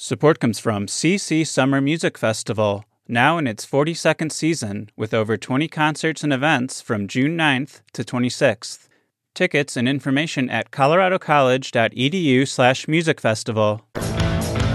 Support comes from CC Summer Music Festival, now in its 42nd season, with over 20 concerts and events from June 9th to 26th. Tickets and information at coloradocollege.edu/musicfestival.